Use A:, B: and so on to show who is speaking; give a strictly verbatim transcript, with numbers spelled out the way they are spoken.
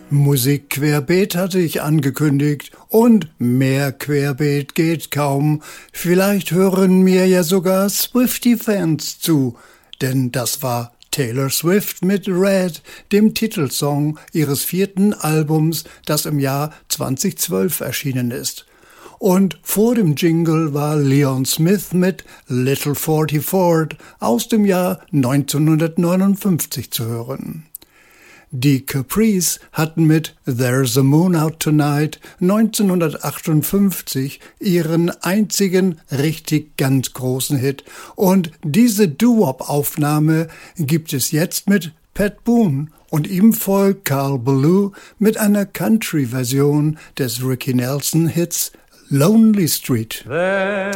A: Musik querbeet hatte ich angekündigt und mehr querbeet geht kaum. Vielleicht hören mir ja sogar Swiftie-Fans zu, denn das war Taylor Swift mit Red, dem Titelsong ihres vierten Albums, das im Jahr zweitausendzwölf erschienen ist. Und vor dem Jingle war Leon Smith mit Little Forty Ford aus dem Jahr neunzehnhundertneunundfünfzig zu hören. Die Caprice hatten mit There's a Moon Out Tonight neunzehnhundertachtundfünfzig ihren einzigen richtig ganz großen Hit. Und diese Doo-Wop-Aufnahme gibt es jetzt mit Pat Boone und ihm folgt Carl Ballou mit einer Country-Version des Ricky Nelson-Hits Lonely Street.
B: There